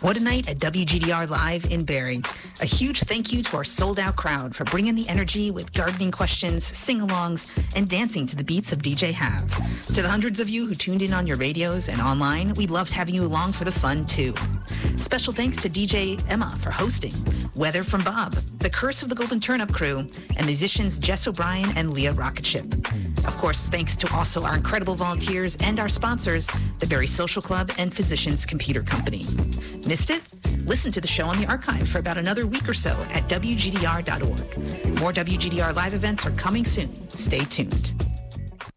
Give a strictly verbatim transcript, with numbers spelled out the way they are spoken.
What a night at W G D R Live in Barrie. A huge thank you to our sold-out crowd for bringing the energy with gardening questions, sing-alongs, and dancing to the beats of D J Hav. To the hundreds of you who tuned in on your radios and online, we loved having you along for the fun, too. Special thanks to D J Emma for hosting, Weather from Bob, The Curse of the Golden Turnip Crew, and musicians Jess O'Brien and Leah Rocketship. Of course, thanks to also our incredible volunteers and our sponsors, the Barrie Social Club and Physicians Computer Company. Missed it? Listen to the show on the archive for about another week or so at W G D R dot org. More W G D R live events are coming soon. Stay tuned.